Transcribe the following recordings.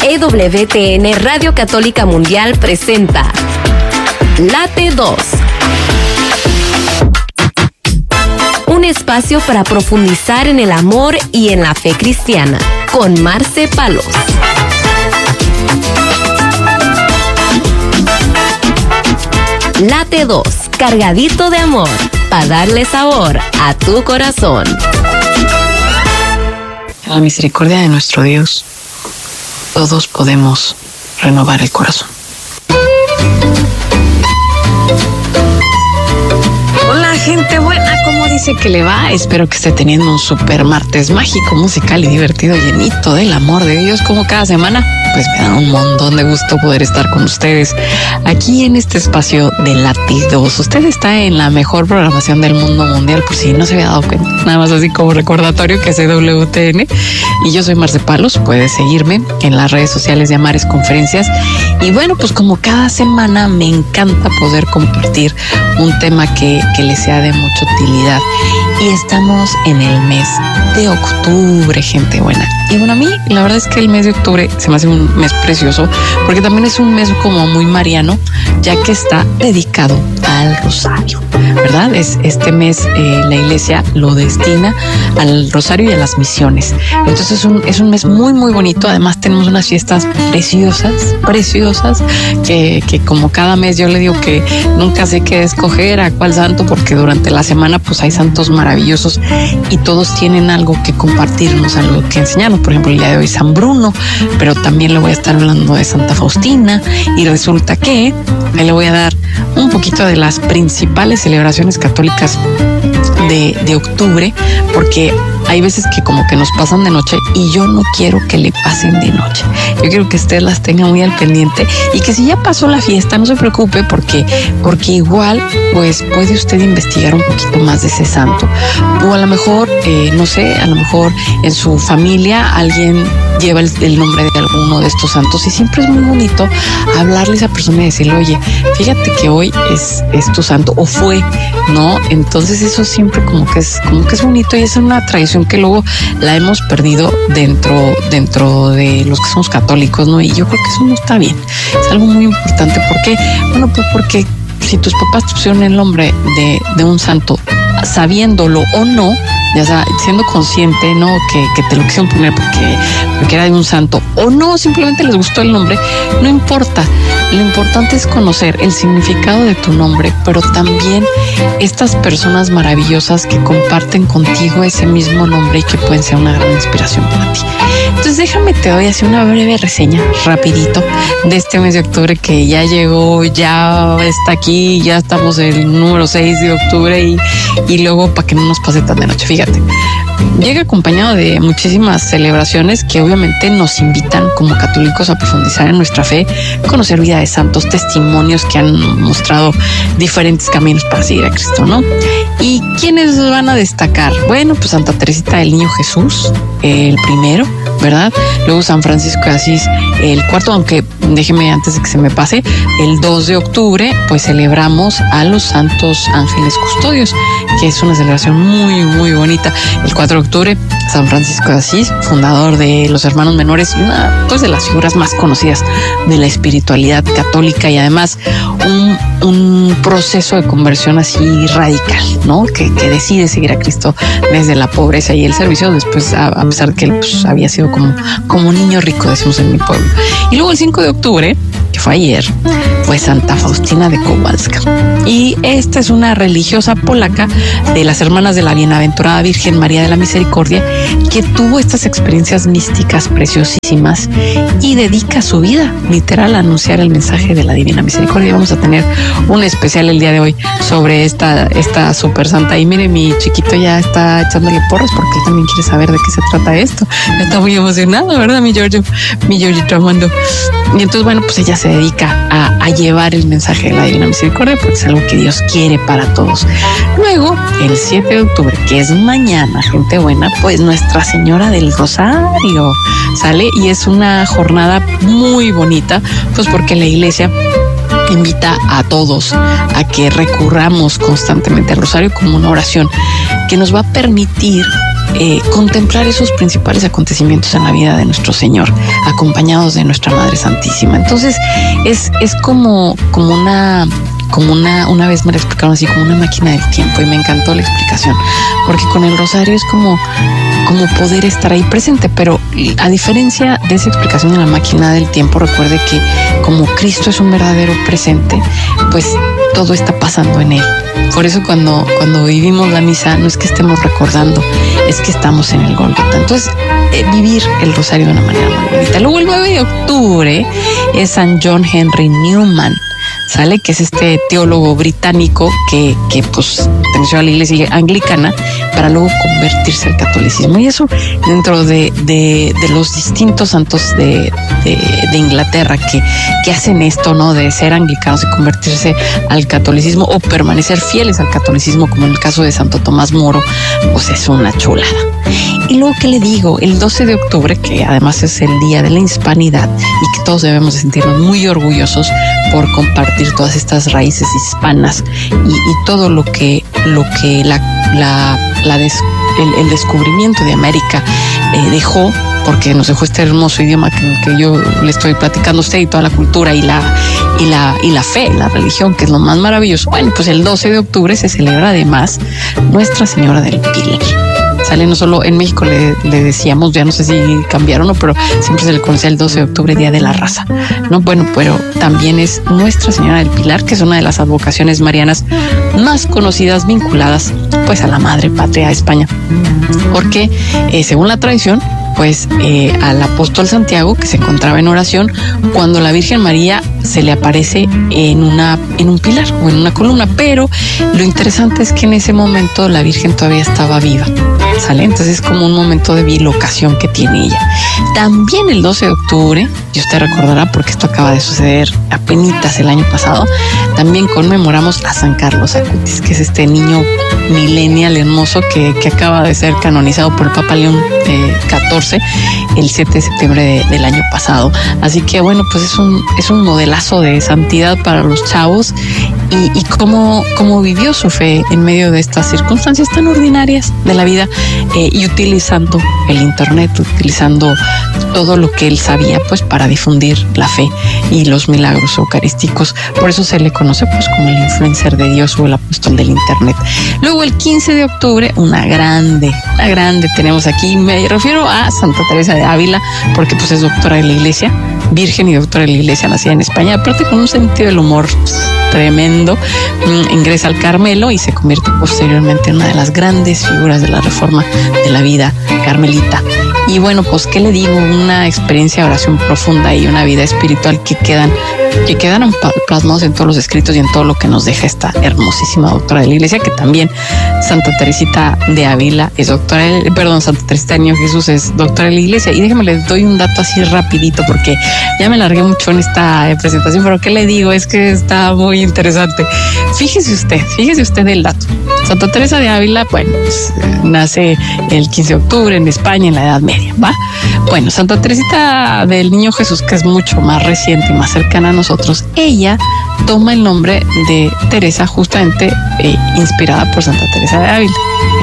EWTN Radio Católica Mundial presenta Late 2. Un espacio para profundizar en el amor y en la fe cristiana, con Marce Palos. Late 2, cargadito de amor, para darle sabor a tu corazón. En la misericordia de nuestro Dios, todos podemos renovar el corazón. Hola, gente buena, ¿cómo dice que le va? Espero que esté teniendo un super martes mágico, musical y divertido, llenito del amor de Dios, como cada semana. Pues me da un montón de gusto poder estar con ustedes aquí en este espacio de Latidos. Usted está en la mejor programación del mundo mundial, por si no se había dado cuenta. Nada más así como recordatorio que es EWTN. Y yo soy Marce Palos. Puedes seguirme en las redes sociales de Amares Conferencias. Y bueno, pues como cada semana me encanta poder compartir un tema que les sea de mucha utilidad. Y estamos en el mes de octubre, gente buena. Y bueno, a mí la verdad es que el mes de octubre se me hace un mes precioso, porque también es un mes como muy mariano, ya que está dedicado al rosario, ¿verdad? Este mes la iglesia lo destina al rosario y a las misiones. Entonces es un mes muy, muy bonito. Además tenemos unas fiestas preciosas, que como cada mes yo le digo que nunca sé qué escoger, a cuál santo, porque durante la semana pues hay santos maravillosos y todos tienen algo que compartirnos, algo que enseñarnos. Por ejemplo, el día de hoy San Bruno, pero también le voy a estar hablando de Santa Faustina, y resulta que le voy a dar un poquito de las principales celebraciones católicas de octubre, porque hay veces que como que nos pasan de noche y yo no quiero que le pasen de noche. Yo quiero que usted las tenga muy al pendiente y que si ya pasó la fiesta no se preocupe, porque igual pues puede usted investigar un poquito más de ese santo. O a lo mejor, no sé, a lo mejor en su familia alguien lleva el nombre de alguno de estos santos y siempre es muy bonito hablarle a esa persona y decirle, oye, fíjate que hoy es tu santo, o fue, ¿no? Entonces eso siempre como que es bonito, y es una tradición que luego la hemos perdido dentro de los que somos católicos, ¿no? Y yo creo que eso no está bien. Es algo muy importante. ¿Por qué? Bueno, pues porque si tus papás te pusieron el nombre de un santo, sabiéndolo o no, ya sea, siendo consciente, ¿no? Que te lo quisieron poner porque era de un santo, o no, simplemente les gustó el nombre, no importa. Lo importante es conocer el significado de tu nombre, pero también estas personas maravillosas que comparten contigo ese mismo nombre y que pueden ser una gran inspiración para ti. Entonces déjame, te doy así una breve reseña, rapidito, de este mes de octubre que ya llegó, ya está aquí, ya estamos el número 6 de octubre y luego para que no nos pase tan de noche. Fíjate, llega acompañado de muchísimas celebraciones que obviamente nos invitan como católicos a profundizar en nuestra fe, conocer vida de santos, testimonios que han mostrado diferentes caminos para seguir a Cristo, ¿no? ¿Y quiénes van a destacar? Bueno, pues Santa Teresita del Niño Jesús, el primero, ¿verdad? Luego San Francisco de Asís, el cuarto, aunque déjeme antes de que se me pase, el 2 de octubre pues celebramos a los santos ángeles custodios, que es una celebración muy, muy bonita. El 4 de octubre, San Francisco de Asís, fundador de los Hermanos Menores y una pues de las figuras más conocidas de la espiritualidad católica, y además un proceso de conversión así radical, ¿no? Que decide seguir a Cristo desde la pobreza y el servicio, después a pesar de que él pues, había sido como niño rico, decimos en mi pueblo. Y luego el 5 de octubre, que fue ayer, fue Santa Faustina de Kowalska. Y esta es una religiosa polaca de las Hermanas de la Bienaventurada Virgen María de la Misericordia, que tuvo estas experiencias místicas preciosísimas y dedica su vida literal a anunciar el mensaje de la Divina Misericordia. Vamos a tener un especial el día de hoy sobre esta super santa. Y mire, mi chiquito ya está echándole porras porque él también quiere saber de qué se trata esto. Está muy emocionado, ¿verdad, mi Giorgito Amando? Y entonces, bueno, pues ella se dedica a llevar el mensaje de la Divina Misericordia, porque es algo que Dios quiere para todos. Luego, el 7 de octubre, que es mañana, gente buena, pues Nuestra Señora del Rosario sale, y es una jornada muy bonita, pues porque la iglesia invita a todos a que recurramos constantemente al rosario como una oración que nos va a permitir contemplar esos principales acontecimientos en la vida de nuestro Señor, acompañados de nuestra Madre Santísima. Entonces es como una vez me lo explicaron así, como una máquina del tiempo, y me encantó la explicación, porque con el rosario es como poder estar ahí presente, pero a diferencia de esa explicación de la máquina del tiempo, recuerde que como Cristo es un verdadero presente, pues todo está pasando en Él. Por eso cuando vivimos la misa, no es que estemos recordando, es que estamos en el Gólgota. Entonces, vivir el rosario de una manera muy bonita. Luego el 9 de octubre es San John Henry Newman, ¿sale? Que es este teólogo británico que pues perteneció a la iglesia anglicana para luego convertirse al catolicismo. Y eso dentro de los distintos santos de Inglaterra que hacen esto, ¿no? De ser anglicanos y convertirse al catolicismo o permanecer fieles al catolicismo, como en el caso de Santo Tomás Moro, pues es una chulada. Y luego, ¿qué le digo? El 12 de octubre, que además es el Día de la Hispanidad y que todos debemos de sentirnos muy orgullosos por compartir todas estas raíces hispanas y todo lo que el descubrimiento de América dejó, porque nos dejó este hermoso idioma que yo le estoy platicando a usted, y toda la cultura y la fe, la religión, que es lo más maravilloso. Bueno, pues el 12 de octubre se celebra además Nuestra Señora del Pilar. Sale, no solo en México le decíamos, ya no sé si cambiaron o no, pero siempre se le conocía el 12 de octubre, Día de la Raza, ¿no? Bueno, pero también es Nuestra Señora del Pilar, que es una de las advocaciones marianas más conocidas, vinculadas pues a la madre patria, a España, porque según la tradición, pues al apóstol Santiago, que se encontraba en oración, cuando la Virgen María se le aparece en un pilar o en una columna, pero lo interesante es que en ese momento la Virgen todavía estaba viva, ¿sale? Entonces es como un momento de bilocación que tiene ella. También el 12 de octubre, y usted recordará porque esto acaba de suceder apenitas el año pasado, también conmemoramos a San Carlos Acutis, que es este niño millennial hermoso que acaba de ser canonizado por el Papa León XIV el 7 de septiembre del año pasado. Así que bueno, pues es un modelazo de santidad para los chavos y cómo vivió su fe en medio de estas circunstancias tan ordinarias de la vida, y utilizando el internet, utilizando todo lo que él sabía pues para difundir la fe y los milagros eucarísticos. Por eso se le conoce pues como el influencer de Dios o el apóstol del internet. Luego el 15 de octubre, una grande tenemos aquí, me refiero a Santa Teresa de Ávila, porque pues es doctora de la Iglesia, virgen y doctora de la Iglesia, nacida en España, aparte con un sentido del humor tremendo. Ingresa al Carmelo y se convierte posteriormente en una de las grandes figuras de la reforma de la vida carmelita. Y bueno, pues qué le digo, una experiencia de oración profunda y una vida espiritual que quedaron plasmados en todos los escritos y en todo lo que nos deja esta hermosísima doctora de la Iglesia, que también Santa Teresita de Ávila es Santa Teresita del Niño Jesús es doctora de la Iglesia. Y déjeme, les doy un dato así rapidito porque ya me largué mucho en esta presentación, pero qué le digo, es que está muy interesante. Fíjese usted el dato. Santa Teresa de Ávila, bueno, pues, nace el 15 de octubre en España, en la Edad Media, ¿va? Bueno, Santa Teresita del Niño Jesús, que es mucho más reciente y más cercana a nosotros, ella toma el nombre de Teresa justamente inspirada por Santa Teresa de Ávila,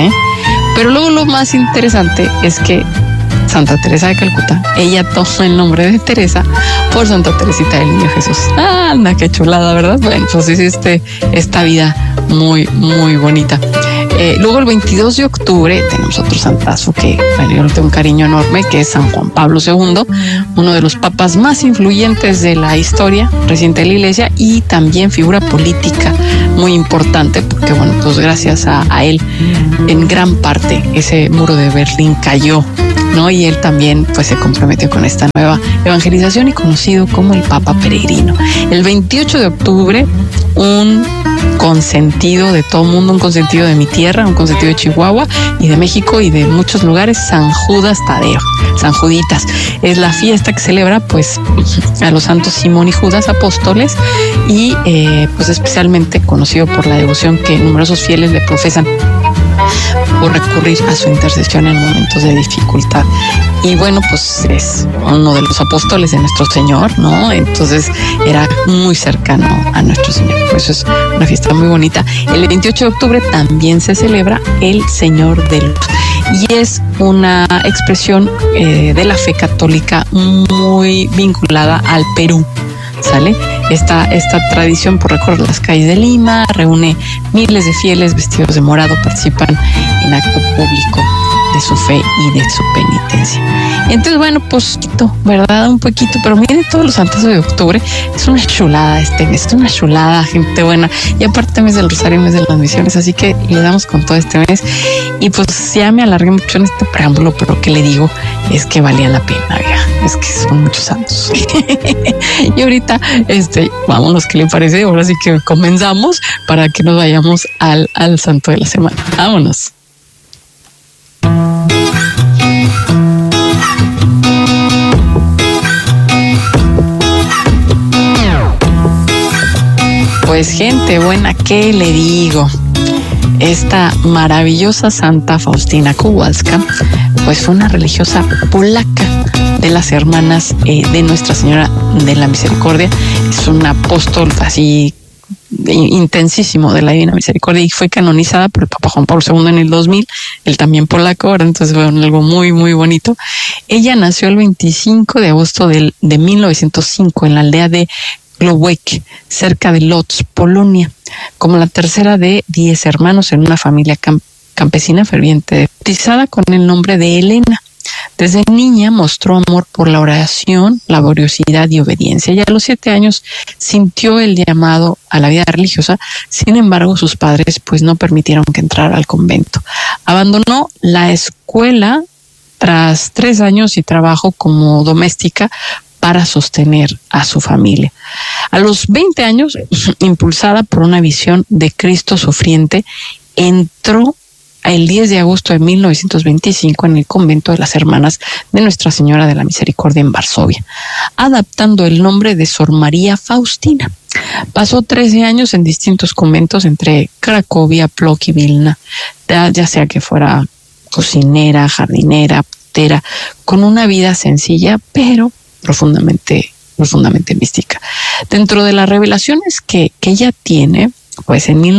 Pero luego lo más interesante es que Santa Teresa de Calcuta, ella toma el nombre de Teresa por Santa Teresita del Niño Jesús. Anda, qué chulada, ¿verdad? Bueno, pues es esta vida muy, muy bonita. Luego el 22 de octubre tenemos otro santazo que bueno, yo le tengo un cariño enorme, que es San Juan Pablo II, uno de los papas más influyentes de la historia reciente de la Iglesia y también figura política muy importante, porque bueno, pues gracias a él en gran parte ese muro de Berlín cayó, ¿no? Y él también pues se comprometió con esta nueva evangelización y conocido como el Papa Peregrino. El 28 de octubre, un consentido de todo el mundo, un consentido de mi tierra, un consentido de Chihuahua y de México y de muchos lugares, San Judas Tadeo, San Juditas. Es la fiesta que celebra pues a los santos Simón y Judas, apóstoles, y pues especialmente conocido por la devoción que numerosos fieles le profesan o recurrir a su intercesión en momentos de dificultad. Y bueno, pues es uno de los apóstoles de nuestro Señor, ¿no? Entonces era muy cercano a nuestro Señor. Por eso es una fiesta muy bonita. El 28 de octubre también se celebra el Señor de Luz. Y es una expresión de la fe católica muy vinculada al Perú. ¿Sale? Esta tradición por recorrer las calles de Lima reúne miles de fieles vestidos de morado, participan en acto público de su fe y de su penitencia. Entonces, bueno, pues, ¿verdad? Un poquito, pero miren todos los santos de octubre. Es una chulada este mes, es una chulada, gente buena. Y aparte, mes del Rosario, mes de las misiones, así que le damos con todo este mes. Y pues ya me alargué mucho en este preámbulo, pero ¿qué le digo? Es que valía la pena, vieja. Es que son muchos santos. Y ahorita, vámonos, ¿qué le parece? Ahora sí que comenzamos para que nos vayamos al santo de la semana. Vámonos. Pues gente buena, ¿qué le digo? Esta maravillosa Santa Faustina Kowalska, pues fue una religiosa polaca de las hermanas de Nuestra Señora de la Misericordia. Es un apóstol así intensísimo de la Divina Misericordia y fue canonizada por el Papa Juan Pablo II en el 2000, él también polaco, ahora entonces fue algo muy, muy bonito. Ella nació el 25 de agosto de 1905 en la aldea de Glowacz, cerca de Lodz, Polonia, como la tercera de 10 hermanos en una familia campesina ferviente, bautizada con el nombre de Elena. Desde niña mostró amor por la oración, laboriosidad y obediencia, y a los 7 años sintió el llamado a la vida religiosa. Sin embargo, sus padres pues no permitieron que entrara al convento. Abandonó la escuela tras 3 años y trabajo como doméstica para sostener a su familia. A los 20 años, impulsada por una visión de Cristo sufriente, entró el 10 de agosto de 1925 en el convento de las Hermanas de Nuestra Señora de la Misericordia en Varsovia, adaptando el nombre de Sor María Faustina. Pasó 13 años en distintos conventos entre Cracovia, Plock y Vilna, ya sea que fuera cocinera, jardinera, portera, con una vida sencilla, pero profundamente mística. Dentro de las revelaciones que ella tiene, pues en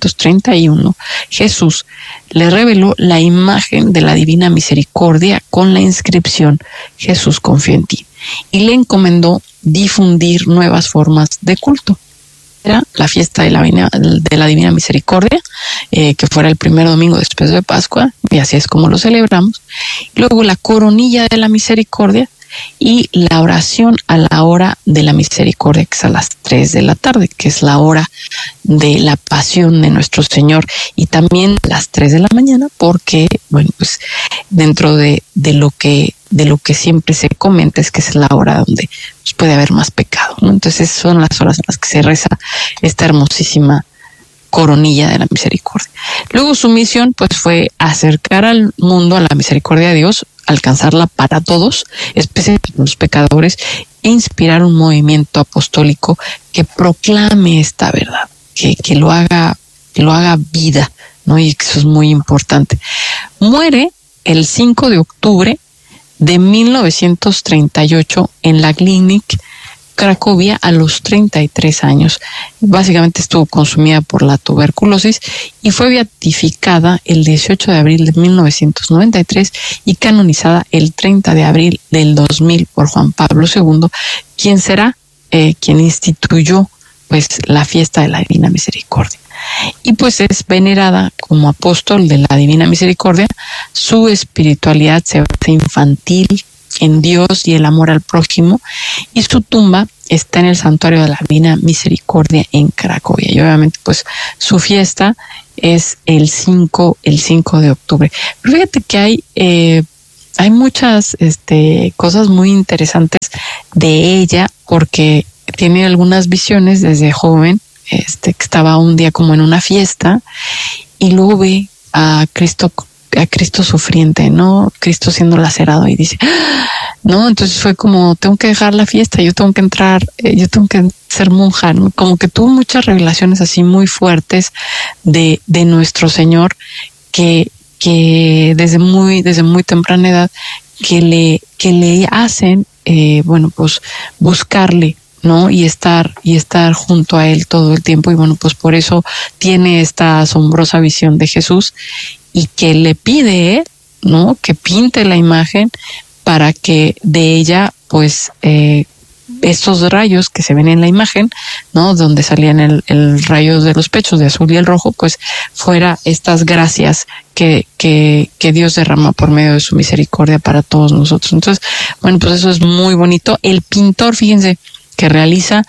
1931 Jesús le reveló la imagen de la Divina Misericordia con la inscripción "Jesús confía en ti", y le encomendó difundir nuevas formas de culto. Era la fiesta de la Divina Misericordia, que fuera el primer domingo después de Pascua, y así es como lo celebramos. Luego la coronilla de la misericordia y la oración a la hora de la misericordia, que es a las 3 de la tarde, que es la hora de la pasión de nuestro Señor, y también las 3 de la mañana, porque, bueno, pues dentro de lo que siempre se comenta es que es la hora donde pues, puede haber más pecado, ¿no? Entonces son las horas en las que se reza esta hermosísima coronilla de la misericordia. Luego su misión pues fue acercar al mundo a la misericordia de Dios, alcanzarla para todos, especialmente los pecadores, e inspirar un movimiento apostólico que proclame esta verdad, que lo haga vida, ¿no? Y eso es muy importante. Muere el 5 de octubre de 1938 en la Gliwice, Cracovia, a los 33 años. Básicamente estuvo consumida por la tuberculosis y fue beatificada el 18 de abril de 1993 y canonizada el 30 de abril del 2000 por Juan Pablo II, quien será quien instituyó pues la fiesta de la Divina Misericordia. Y pues es venerada como apóstol de la Divina Misericordia. Su espiritualidad se basa infantil en Dios y el amor al prójimo, y su tumba está en el Santuario de la Divina Misericordia en Cracovia. Y obviamente pues su fiesta es el 5 de octubre. Pero fíjate que hay muchas cosas muy interesantes de ella, porque tiene algunas visiones desde joven, que estaba un día como en una fiesta y luego ve a Cristo sufriente, ¿no? Cristo siendo lacerado, y dice, no, entonces fue como, tengo que dejar la fiesta, yo tengo que entrar, yo tengo que ser monja, ¿no? Como que tuvo muchas revelaciones así muy fuertes de nuestro Señor, que desde muy temprana edad que le hacen, bueno, pues buscarle, ¿no? Y estar junto a él todo el tiempo. Y bueno, pues por eso tiene esta asombrosa visión de Jesús y que le pide, ¿no? Que pinte la imagen para que de ella, pues, estos rayos que se ven en la imagen, ¿no? Donde salían el rayo de los pechos de azul y el rojo, pues fuera estas gracias que Dios derrama por medio de su misericordia para todos nosotros. Entonces, bueno, pues eso es muy bonito. El pintor, fíjense, que realiza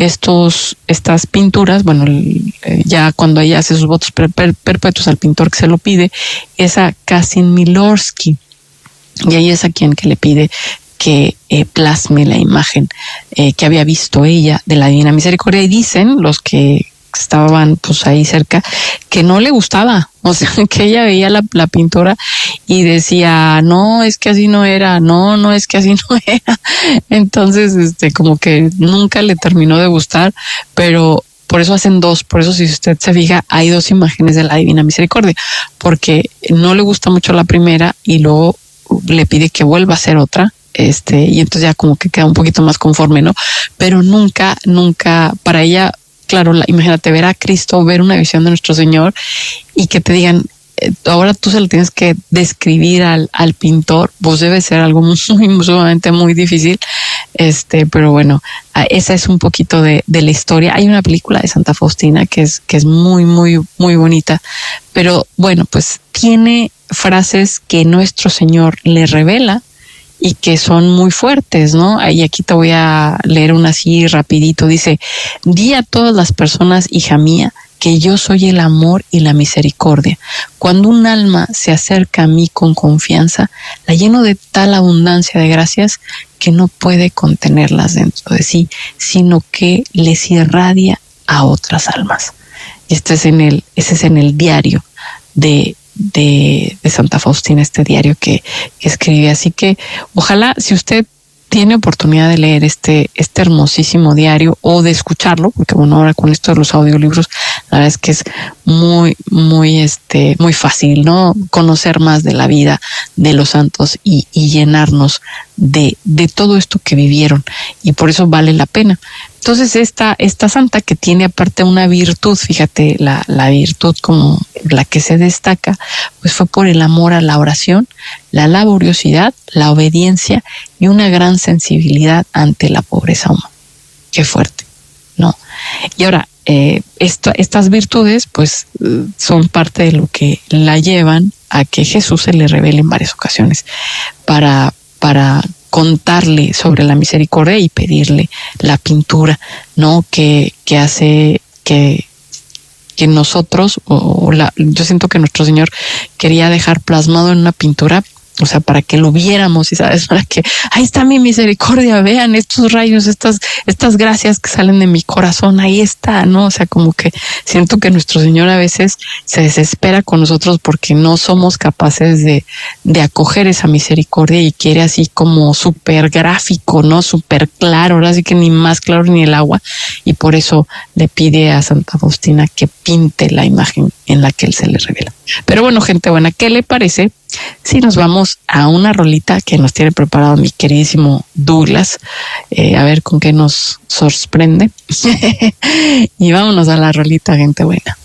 estas pinturas, bueno, ya cuando ella hace sus votos perpetuos al pintor que se lo pide, es a Kasim Milorsky, y ahí es a quien que le pide que plasme la imagen que había visto ella de la Divina Misericordia. Y dicen los que estaban pues ahí cerca que no le gustaba, o sea, que ella veía la pintura y decía, no, es que así no era, no, es que así no era. Entonces, como que nunca le terminó de gustar, pero por eso hacen dos. Por eso, si usted se fija, hay dos imágenes de la Divina Misericordia, porque no le gusta mucho la primera y luego le pide que vuelva a hacer otra. Y entonces ya como que queda un poquito más conforme, ¿no? Pero nunca, para ella, claro, imagínate ver a Cristo, ver una visión de nuestro Señor y que te digan, ahora tú se lo tienes que describir al pintor, pues debe ser algo sumamente muy difícil. Pero bueno, esa es un poquito de la historia. Hay una película de Santa Faustina que es muy, muy, muy bonita, pero bueno, pues tiene frases que nuestro Señor le revela y que son muy fuertes, ¿no? Y aquí te voy a leer una así rapidito. Dice, di a todas las personas, hija mía, que yo soy el amor y la misericordia. Cuando un alma se acerca a mí con confianza, la lleno de tal abundancia de gracias que no puede contenerlas dentro de sí, sino que les irradia a otras almas. Y ese es en el diario de Santa Faustina, este diario que escribe. Así que ojalá, si usted tiene oportunidad de leer este hermosísimo diario o de escucharlo, porque bueno, ahora con esto de los audiolibros, la verdad es que es muy, muy, muy fácil, ¿no? Conocer más de la vida de los santos y llenarnos de todo esto que vivieron, y por eso vale la pena. Entonces esta santa, que tiene aparte una virtud, fíjate, la virtud como la que se destaca, pues fue por el amor a la oración, la laboriosidad, la obediencia y una gran sensibilidad ante la pobreza humana. Qué fuerte, ¿no? Y ahora, estas virtudes pues son parte de lo que la llevan a que Jesús se le revele en varias ocasiones para contarle sobre la misericordia y pedirle la pintura, ¿no? Que hace que nosotros, yo siento que nuestro Señor quería dejar plasmado en una pintura, o sea, para que lo viéramos, y sabes, para que ahí está mi misericordia, vean estos rayos, estas gracias que salen de mi corazón, ahí está, ¿no? O sea, como que siento que nuestro Señor a veces se desespera con nosotros porque no somos capaces de acoger esa misericordia, y quiere así como súper gráfico, ¿no? Súper claro, ahora sí que ni más claro ni el agua, y por eso le pide a Santa Faustina que pinte la imagen en la que él se le revela. Pero bueno, gente buena, ¿qué le parece si nos vamos a una rolita que nos tiene preparado mi queridísimo Douglas? A ver con qué nos sorprende. Y vámonos a la rolita, gente buena.